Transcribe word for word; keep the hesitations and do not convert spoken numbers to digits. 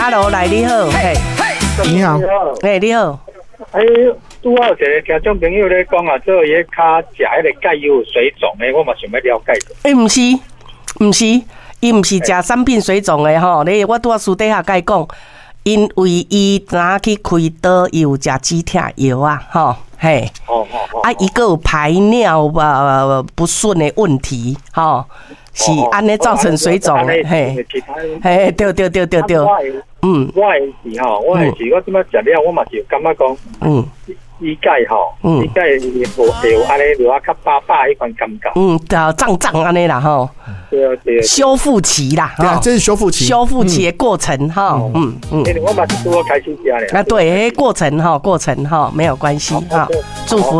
，Hello， 来你好，嘿， 你好， 哎，你好， 哎，拄好一个听众朋友咧讲啊，做迄骹食迄个钙有水肿诶，我嘛想要了解。 哎，毋是，毋是，伊毋是食产品水肿诶吼，你我拄啊私底下甲伊讲，因为伊昨去开刀，伊有食止痛药啊，吼，嘿， 哦哦哦， 啊，伊个有排尿呃不顺的问题，吼。是安尼造成水肿的，嘿，嘿，对对对对对，嗯， 我诶是吼，我诶是我即摆食了，我嘛是感觉讲，嗯，伊钙吼，伊钙无有安尼落啊较巴巴迄款感觉， 嗯，对，胀胀安尼啦吼， 对啊对啊， 修复期啦， 对啊，这是修复期， 修复期的过程哈，嗯嗯，我嘛是拄好开始食咧， 啊对，过程哈，过程哈，没有关系哈，祝福。